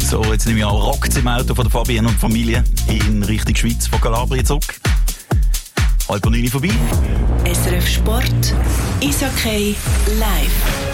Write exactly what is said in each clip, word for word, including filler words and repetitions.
So, jetzt nehme ich an, rockt im Auto von der Fabienne und Familie in Richtung Schweiz, von Calabria zurück. Halb neun vorbei. S R F Sport, Eishockey live.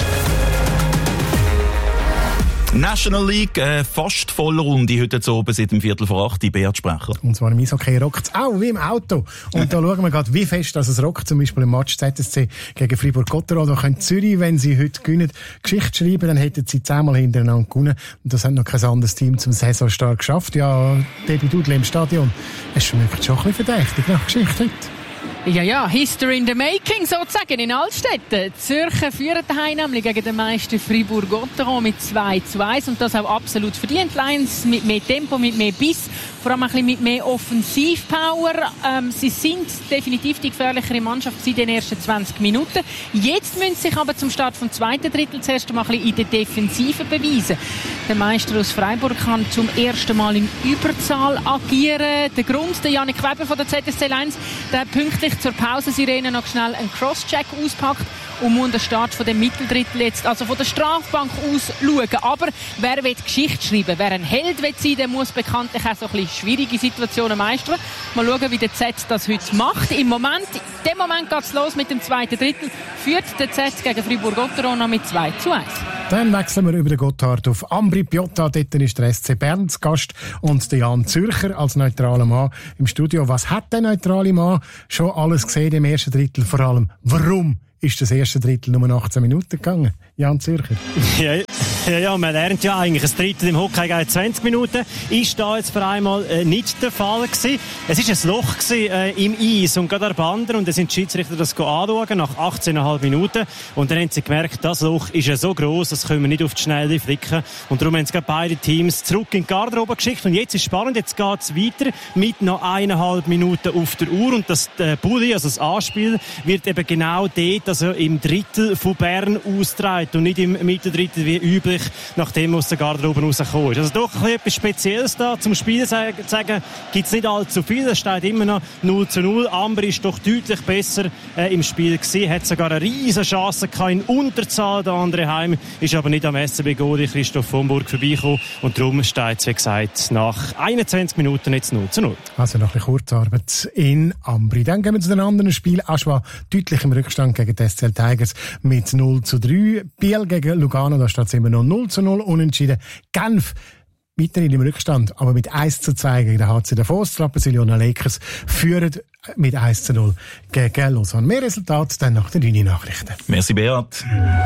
National League, äh, fast volle Runde heute zu oben seit dem Viertel vor acht, die Beat Sprecher. Und zwar im Eishockey rockt es auch wie im Auto. Und da schauen wir gerade, wie fest dass es rockt. Zum Beispiel im Match Z S C gegen Fribourg-Gotteron. Da können Zürich, wenn sie heute gewinnen, Geschichte schreiben, dann hätten sie zehnmal hintereinander gewonnen. Und das hat noch kein anderes Team zum Saisonstart geschafft. Ja, Debbie Dudley im Stadion. Es schmeckt schon ein bisschen verdächtig nach Geschichte heute. Ja, ja, History in the Making sozusagen in Altstetten. Zürcher führen daheim nämlich gegen den Meister Fribourg-Gotteron mit zwei zu eins und das auch absolut verdient. Lions mit mehr Tempo, mit mehr Biss, vor allem ein bisschen mit mehr Offensivpower. Ähm, sie sind definitiv die gefährlichere Mannschaft seit den ersten zwanzig Minuten. Jetzt müssen sie sich aber zum Start vom zweiten Drittel zuerst mal ein bisschen in der Defensive beweisen. Der Meister aus Freiburg kann zum ersten Mal in Überzahl agieren. Der Grund, der Janik Weber von der Z S C Lions, der pünktlich zur Pausensirene noch schnell einen Crosscheck auspackt und muss den Start von dem Mitteldrittel jetzt, also von der Strafbank aus, schauen. Aber wer will Geschichte schreiben, wer ein Held will sein, der muss bekanntlich auch so ein bisschen schwierige Situationen meistern. Mal schauen, wie der Z das heute macht. Im Moment, in dem Moment geht es los mit dem zweiten Drittel. Führt der Z gegen Fribourg-Gotteron noch mit zwei zu eins. Dann wechseln wir über den Gotthard auf Ambri Piotta. Dort ist der S C Bern zu Gast und der Jan Zürcher als neutraler Mann im Studio. Was hat der neutrale Mann schon alles gesehen im ersten Drittel? Vor allem, warum ist das erste Drittel nur achtzehn Minuten gegangen? Jan Zürcher. Ja, ja, ja, man lernt ja eigentlich, ein Drittel im Hockey geht zwanzig Minuten. Ist da jetzt für einmal äh, nicht der Fall gewesen. Es war ein Loch gewesen, äh, im Eis und gerade an der Bander und dann sind die Schiedsrichter das anschauen nach achtzehn Komma fünf Minuten und dann haben sie gemerkt, das Loch ist ja so gross, das können wir nicht auf die Schnelle flicken und darum haben sie beide Teams zurück in die Garderobe geschickt und jetzt ist spannend, jetzt geht es weiter mit noch eineinhalb Minuten auf der Uhr und das äh, Bulli, also das Anspiel, wird eben genau dort, also im Drittel von Bern austragen und nicht im Mitterdrittel wie üblich, nachdem aus der Garderobe rausgekommen ist. Also doch ein bisschen etwas Spezielles da. Zum Spiel zu sagen, gibt es nicht allzu viel. Es steht immer noch null zu null. Amber ist doch deutlich besser äh, im Spiel gewesen. Hat sogar eine riesen Chance gehabt in Unterzahl. Der andere Heim ist aber nicht am S C B Goli Christoph von Burg vorbeigekommen. Und darum steht es, wie gesagt, nach einundzwanzig Minuten jetzt null zu null. Also noch ein bisschen Kurzarbeit in Ambri. Dann gehen wir zu den anderen Spielen. Aschwa deutlich im Rückstand gegen die S C L Tigers mit null zu drei. Biel gegen Lugano, da steht es immer noch null zu null unentschieden. Genf weiterhin im Rückstand, aber mit eins zu zwei gegen den H C Davos. Die Rapperswil-Jona Lakers führen mit eins zu null gegen Lausanne. Mehr Resultate dann nach den neuen Nachrichten. Merci, Beat.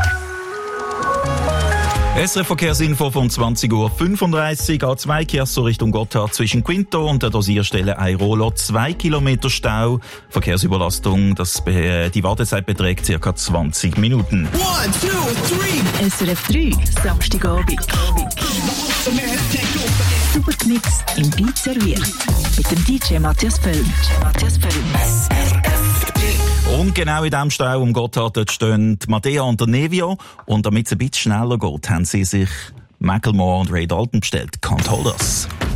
S R F Verkehrsinfo von zwanzig Uhr fünfunddreißig. A zwei Chiasso Richtung Gotthard zwischen Quinto und der Dosierstelle Airolo. Zwei Kilometer Stau. Verkehrsüberlastung. Das, äh, die Wartezeit beträgt ca. zwanzig Minuten. One, two, three. S R F drei, Samstagabend. Super gemixt im Beat serviert. Mit dem D J Matthias Völl. Matthias Völl. S R F drei. Und genau in diesem Stau um Gotthard dort stehen Matteo und der Nevio. Und damit es ein bisschen schneller geht, haben sie sich Macklemore und Ray Dalton bestellt. Can't Hold Us.